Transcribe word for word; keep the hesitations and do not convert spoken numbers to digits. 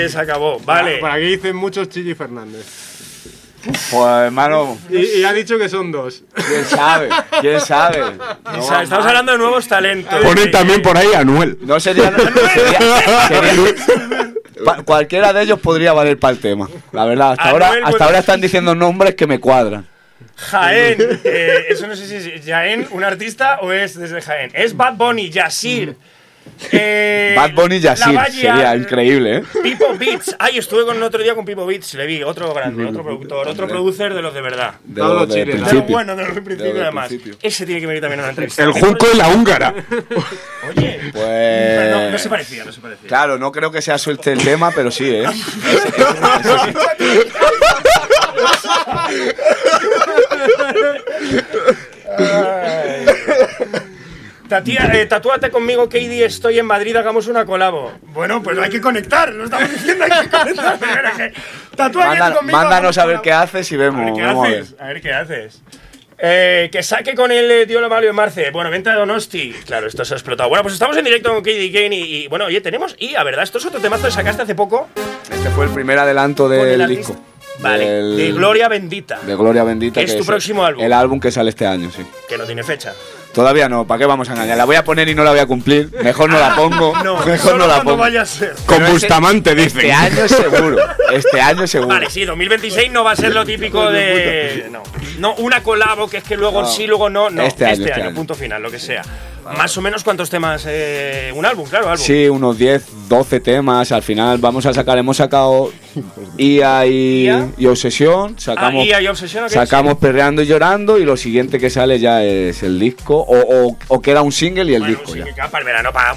se acabó. Vale. Por aquí dicen muchos Chilli Fernández. Pues, hermano. Y, y ha dicho que son dos. ¿Quién sabe? ¿Quién sabe? No, O sea, estamos hablando de nuevos talentos. Ponen también por ahí Anuel. No sería. No, sería, sería pa, cualquiera de ellos podría valer para el tema. La verdad, hasta, Anuel, ahora, hasta bueno. ahora están diciendo nombres que me cuadran. Jaén. Eh, eso no sé si es Jaén un artista o es desde Jaén. Es Bad Bunny, Yasir. Eh, Bad Bunny Yasir, La Valla, sería increíble, ¿eh? Pipo Beats. Ay, estuve con otro día con Pipo Beats, le vi, otro grande, otro productor, otro producer de los de verdad. De lo del De lo principio. bueno, de los del principio, De lo del además. principio. Ese tiene que venir también a una entrevista. El Junco y la Húngara. Oye, Pues. pero no, no se parecía, no se parecía. Claro, no creo que sea suelte el tema, pero sí, ¿eh? Ese- ese- ese sí. Ay. Tatía, eh, tatúate conmigo, Katie, estoy en Madrid, hagamos una colabo. Bueno, pues hay que conectar, lo estamos diciendo, hay que conectar. Pero que, tatúate Manda- conmigo, mándanos a ver hagamos qué haces y una- vemos. A ver qué vamos a ver. haces, a ver qué haces. Eh, que saque con el eh, Tío Lomalio en Marce. Bueno, venta de Donosti. Claro, esto se ha explotado. Bueno, pues estamos en directo con Katie Kane y, y bueno, oye, tenemos. Y a verdad, esto es otro temazo que sacaste hace poco. Este fue el primer adelanto Con el del artista. disco. Vale, Del- de Gloria Bendita. De Gloria Bendita. Que es tu próximo álbum. El álbum que sale este año, sí. Que no tiene fecha. Todavía no, ¿para qué vamos a engañar? La voy a poner y no la voy a cumplir. Mejor no la pongo. No, Mejor solo no la cuando pongo. vaya a ser. Con Pero Bustamante, este, dicen. Este año es seguro. Este año es seguro. Vale, sí, dos mil veintiséis no va a ser lo típico de. No, no una colabo que es que luego No. sí, luego no. No, Este este, año, este año, año. punto final, lo que sea. Más o menos cuántos temas. Eh, un álbum, claro, álbum. Sí, unos diez, doce temas. Al final vamos a sacar, hemos sacado I A y, I A. y Obsesión. Sacamos, Ah, I A y Obsesión, ¿o qué? sacamos Sí. Perreando y Llorando. Y lo siguiente que sale ya es el disco. O, o, o queda un single y el Bueno, disco sí, ya. que queda para el verano, para,